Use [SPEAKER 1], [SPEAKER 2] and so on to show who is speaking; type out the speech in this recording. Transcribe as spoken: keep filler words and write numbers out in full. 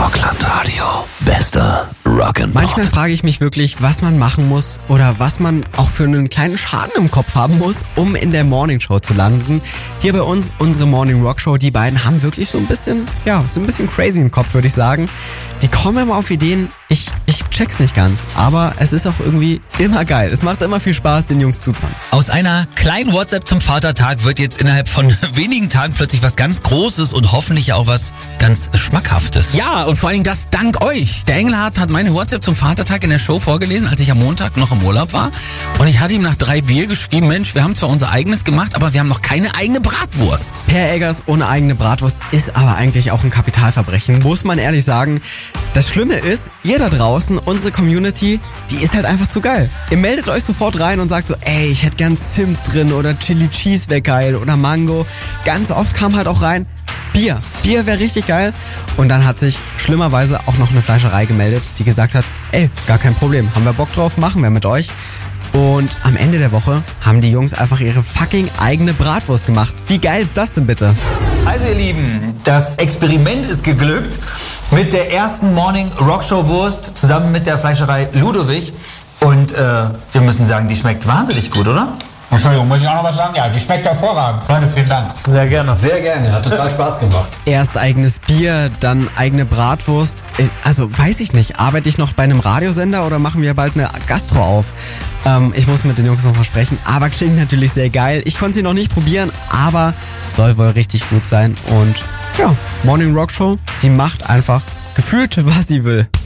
[SPEAKER 1] Rockland-Radio. Bester Rock'n'Pop.
[SPEAKER 2] Manchmal frage ich mich wirklich, was man machen muss oder was man auch für einen kleinen Schaden im Kopf haben muss, um in der Morningshow zu landen. Hier bei uns, unsere Morning Rock Show, die beiden haben wirklich so ein bisschen, ja, so ein bisschen crazy im Kopf, würde ich sagen. Die kommen immer auf Ideen, ich, ich check's nicht ganz, aber es ist auch irgendwie immer geil. Es macht immer viel Spaß, den Jungs zuzuhören.
[SPEAKER 3] Aus einer kleinen WhatsApp zum Vatertag wird jetzt innerhalb von wenigen Tagen plötzlich was ganz Großes und hoffentlich auch was ganz Schmackhaftes.
[SPEAKER 4] Ja, und vor allen Dingen das dank euch. Der Engelhardt hat meine WhatsApp zum Vatertag in der Show vorgelesen, als ich am Montag noch im Urlaub war. Und ich hatte ihm nach drei Bier geschrieben, Mensch, wir haben zwar unser eigenes gemacht, aber wir haben noch keine eigene Bratwurst.
[SPEAKER 2] Per Eggers ohne eigene Bratwurst ist aber eigentlich auch ein Kapitalverbrechen, muss man ehrlich sagen. Das Schlimme ist, ihr da draußen, unsere Community, die ist halt einfach zu geil. Ihr meldet euch sofort rein und sagt so, ey, ich hätte gern Zimt drin oder Chili Cheese wäre geil oder Mango. Ganz oft kam halt auch rein, Bier. Bier wäre richtig geil. Und dann hat sich schlimmerweise auch noch eine Fleischerei gemeldet, die gesagt hat, ey, gar kein Problem, haben wir Bock drauf, machen wir mit euch. Und am Ende der Woche haben die Jungs einfach ihre fucking eigene Bratwurst gemacht. Wie geil ist das denn bitte?
[SPEAKER 3] Also ihr Lieben, das Experiment ist geglückt mit der ersten Morning Rockshow Wurst zusammen mit der Fleischerei Ludowig. Und äh, wir müssen sagen, die schmeckt wahnsinnig gut, oder?
[SPEAKER 5] Entschuldigung, muss ich auch noch was sagen? Ja, die schmeckt hervorragend. Freunde, vielen Dank.
[SPEAKER 6] Sehr gerne. Sehr gerne, hat total Spaß gemacht.
[SPEAKER 2] Erst eigenes Bier, dann eigene Bratwurst. Also weiß ich nicht, arbeite ich noch bei einem Radiosender oder machen wir bald eine Gastro auf? Ähm, ich muss mit den Jungs noch mal sprechen, aber klingt natürlich sehr geil. Ich konnte sie noch nicht probieren, aber soll wohl richtig gut sein. Und ja, Morning Rock Show, die macht einfach gefühlt, was sie will.